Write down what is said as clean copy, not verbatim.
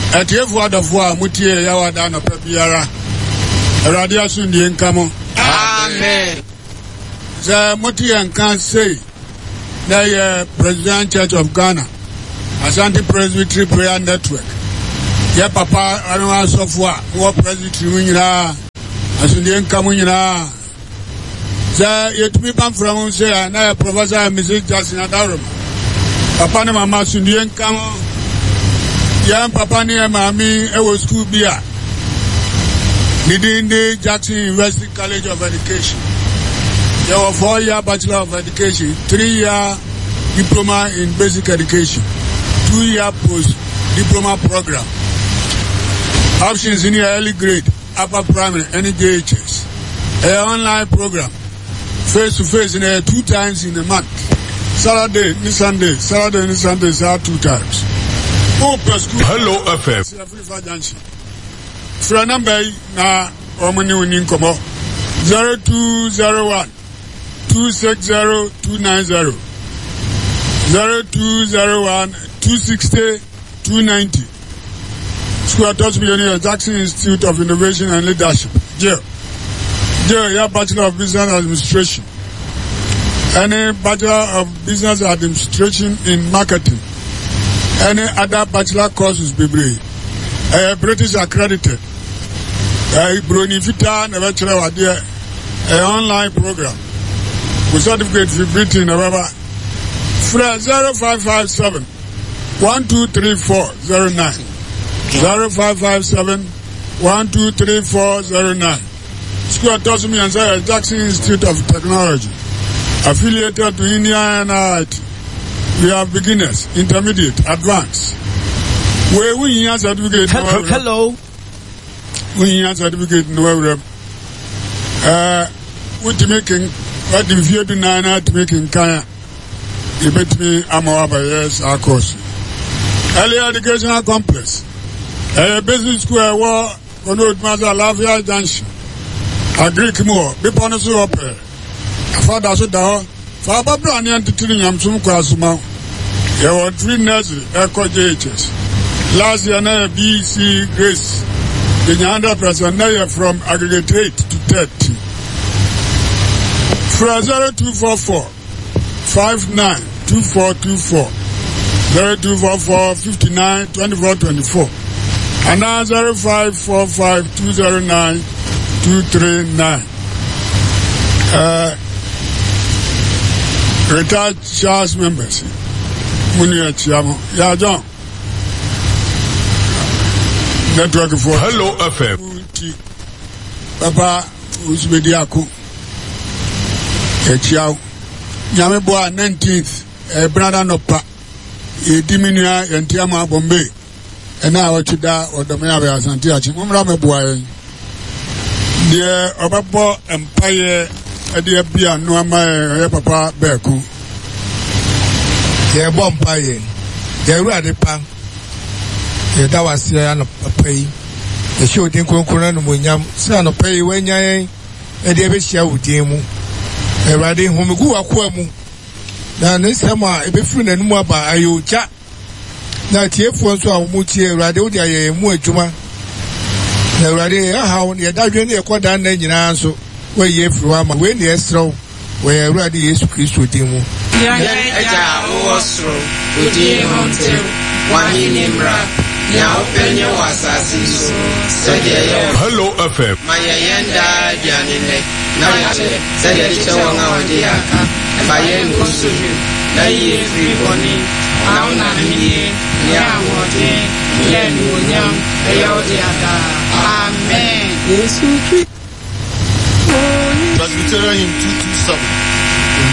Atiefo adofo mutie ya wada no pabiara. Awurade asundie nkamo. Amen. Ze mutie nkan say na ye President Church of Ghana, Asante Presbytery Prayer Network. Ye papa anu asofo a wo presbytery nyina asundie nkamo nyina. Ze yetumi pam from say na Professor Mrs. Jackson Adaroma. Papa ne mama asundie nkamo. Young papa ni mami ewo school bia. Nidinde Jackson University College of Education. There were 4-year Bachelor of Education, 3-year Diploma in Basic Education, 2-year Post-Diploma Program. Options in your early grade, upper primary, and JHS. An online program, face-to-face in 2 times in a month. Saturday and Sunday, 2 times. Hello FM. For a number na omani unin komo 0201 260 290 0201 260 290. Square Touch Millionaire Jackson Institute of Innovation and Leadership. There, your Bachelor of Business Administration. Any Bachelor of Business Administration in Marketing. Any other bachelor courses be British accredited. Bronifita never chere there. An online program with certificate for Britain. However, 0557 123409 0557 123409. School tells me and say Jackson Institute of Technology, affiliated to Indiana NIT. We have beginners, intermediate, advanced. We have certificate. Hello. We have certificate in the what making what the view to nine to making Kaya. You bet me I'm over yes, our course. Early educational complex. A business school war, Conroad Maza Lavia Junction. A Greek more, be Ponasu Opera. A father so down. For Babra and Titting, I'm some Kwasuma. There were 3 nurses, Echo JHS. Last year, now BC Grace. The 100% now from aggregate 8 to 30. From 0244 592424 0244 59 2424 and now 0545 209 239. Retired Charles members. Munia Chiamo. Ya John. Network for Hello FM. Papa Usbediako. Echiao. Nyame boa 19th. Brother Nopa. Diminua Yantiama Bombay. And now what you da or the Maya Santiachi. Mumra Boy. Dear Obabo Empire. Dear Bia Noama Papa Beku. Dear Bompire. Dear Radipa. That was here no pay. The show didn't concurrent when yam son of pay when yay, and they wish you would deem. A riding home go a quamu. Now, this summer, a befriend and more by you chat. Now, tear for so much radio, dear more juma. The radio, how near Davian, a quad and engine answer, where ye from when the estro, where ready is Christ with him. Hello FM. Mayenda Janine, Nayache, Sadia Wangawadiaka, Bayen Gosuju, Naye Friboni, Auna Mini, Yamote, Len William, Ayodiaka. Amen. Presbyterian 227.